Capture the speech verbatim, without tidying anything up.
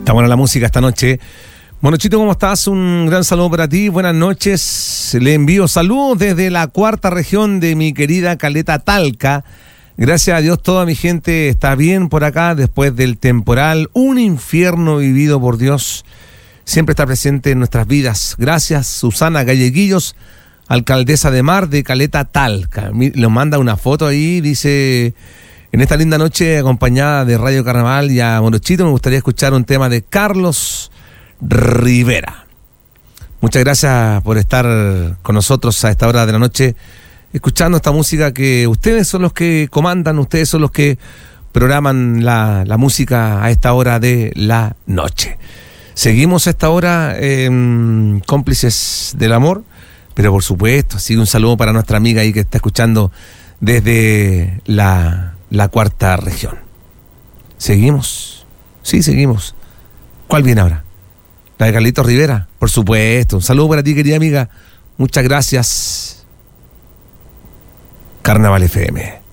Está buena la música esta noche. Monochito, ¿cómo estás? Un gran saludo para ti, buenas noches. Le envío saludos desde la cuarta región de mi querida Caleta Talca. Gracias a Dios toda mi gente está bien por acá después del temporal. Un infierno vivido por Dios siempre está presente en nuestras vidas. Gracias, Susana Galleguillos, alcaldesa de Mar de Caleta Talca. Nos manda una foto ahí, dice: en esta linda noche acompañada de Radio Carnaval y a Monochito me gustaría escuchar un tema de Carlos Rivera. Muchas gracias por estar con nosotros a esta hora de la noche escuchando esta música que ustedes son los que comandan, ustedes son los que programan la, la música a esta hora de la noche. Seguimos a esta hora eh, cómplices del amor, pero por supuesto, sigue un saludo para nuestra amiga ahí que está escuchando desde la, la cuarta región. ¿Seguimos? Sí, seguimos. ¿Cuál viene ahora? La de Carlitos Rivera, por supuesto. Un saludo para ti, querida amiga. Muchas gracias. Carnaval F M.